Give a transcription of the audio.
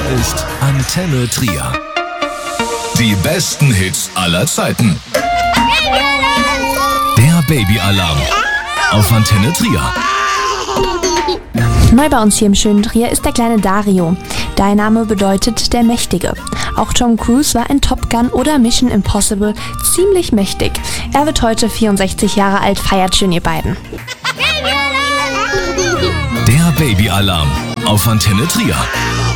ist Antenne Trier. Die besten Hits aller Zeiten. Der Babyalarm auf Antenne Trier. Neu bei uns hier im schönen Trier ist der kleine Dario. Der Name bedeutet der Mächtige. Auch Tom Cruise war in Top Gun oder Mission Impossible ziemlich mächtig. Er wird heute 64 Jahre alt, feiert schön ihr beiden. Der Babyalarm auf Antenne Trier.